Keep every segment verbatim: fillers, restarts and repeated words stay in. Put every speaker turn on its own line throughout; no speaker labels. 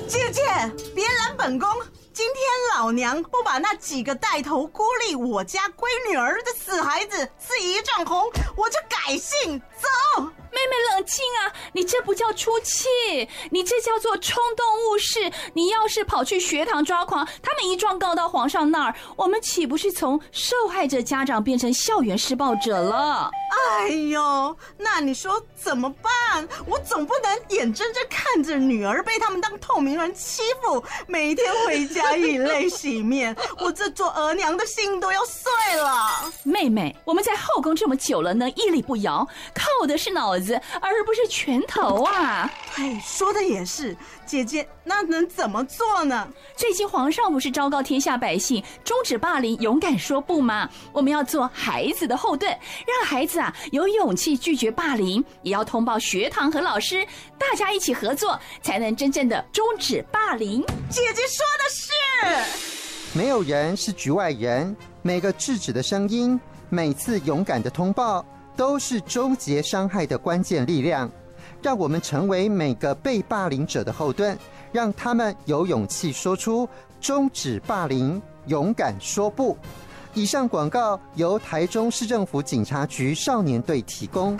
姐姐，别拦本宫！今天老娘不把那几个带头孤立我家闺女儿的死孩子是一丈红，我就改姓。走！
妹妹冷静啊，你这不叫出气，你这叫做冲动误事。你要是跑去学堂抓狂，他们一状告到皇上那儿，我们岂不是从受害者家长变成校园施暴者了？
哎呦，那你说怎么办？我总不能眼睁睁看着女儿被他们当透明人欺负，每天回家以泪洗面，我这做额娘的心都要碎了。
妹妹，我们在后宫这么久了，能屹立不摇，靠的是脑子，而不是拳头啊！
对，说的也是，姐姐，那能怎么做呢？
最近皇上不是昭告天下百姓，终止霸凌，勇敢说不吗？我们要做孩子的后盾，让孩子啊有勇气拒绝霸凌，也要通报学堂和老师，大家一起合作，才能真正的终止霸凌。
姐姐说的是，
没有人是局外人，每个制止的声音，每次勇敢的通报，都是终结伤害的关键力量。让我们成为每个被霸凌者的后盾，让他们有勇气说出终止霸凌，勇敢说不。以上广告由台中市政府警察局少年队提供。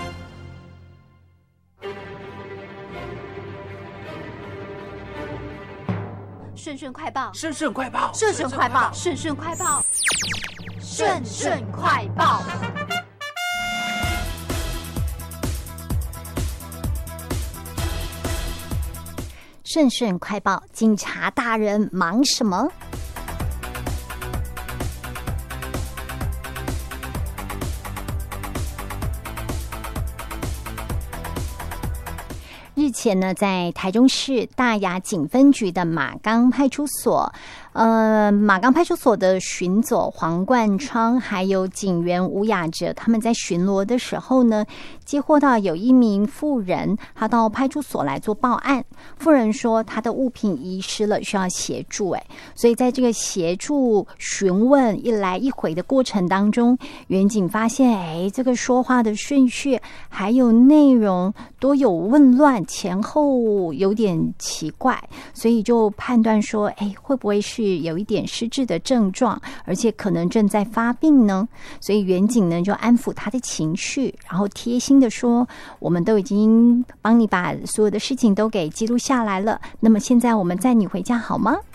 顺顺快报，
顺顺快报，
顺顺快报，顺顺快报，顺顺快报。顺顺快报，警察大人忙什么？日前呢，在台中市大雅警分局的马冈派出所，呃，马冈派出所的巡佐黄冠昌还有警员吴雅哲，他们在巡逻的时候呢，接获到有一名妇人，她到派出所来做报案。妇人说她的物品遗失了，需要协助。哎，所以在这个协助询问一来一回的过程当中，员警发现，哎，这个说话的顺序还有内容都有混乱，前后有点奇怪，所以就判断说，哎，会不会是有一点失智的症状，而且可能正在发病呢？所以员警呢就安抚他的情绪，然后贴心的说，我们都已经帮你把所有的事情都给记录下来了，那么现在我们载你回家好吗？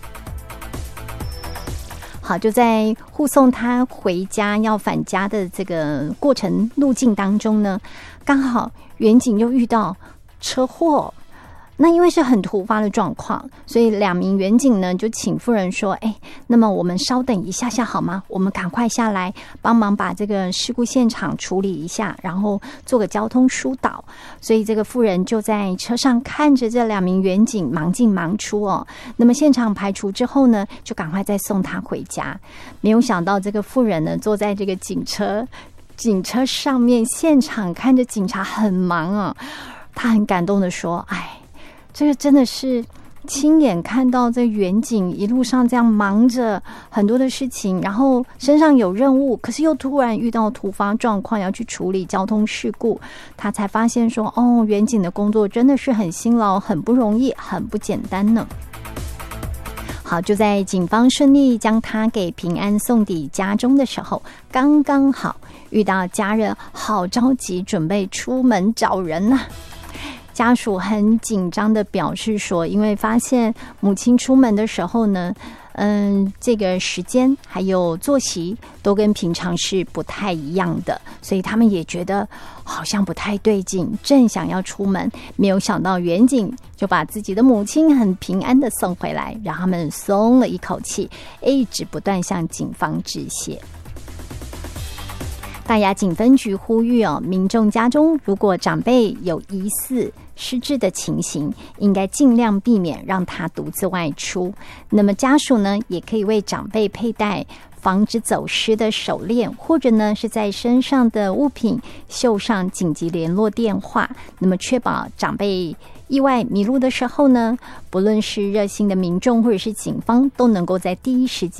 好，就在护送他回家要返家的这个过程路径当中呢，刚好员警又遇到车祸。那因为是很突发的状况，所以两名员警呢就请妇人说，哎，那么我们稍等一下下好吗？我们赶快下来帮忙把这个事故现场处理一下，然后做个交通疏导。所以这个妇人就在车上看着这两名员警忙进忙出哦。那么现场排除之后呢，就赶快再送他回家。没有想到这个妇人呢坐在这个警车警车上面，现场看着警察很忙啊，他很感动的说，哎，这个真的是亲眼看到这员警一路上这样忙着很多的事情，然后身上有任务，可是又突然遇到突发状况要去处理交通事故，他才发现说，哦，员警的工作真的是很辛劳，很不容易，很不简单呢。好，就在警方顺利将他给平安送抵家中的时候，刚刚好遇到家人好着急，准备出门找人啊。家属很紧张的表示说，因为发现母亲出门的时候呢，嗯，这个时间还有作息都跟平常是不太一样的，所以他们也觉得好像不太对劲，正想要出门，没有想到员警就把自己的母亲很平安的送回来，让他们松了一口气，一直不断向警方致谢。大雅警分局呼吁哦，民众家中如果长辈有疑似失智的情形，应该尽量避免让他独自外出。那么家属呢，也可以为长辈佩戴防止走失的手链，或者呢是在身上的物品绣上紧急联络电话，那么确保长辈意外迷路的时候呢，不论是热心的民众或者是警方，都能够在第一时间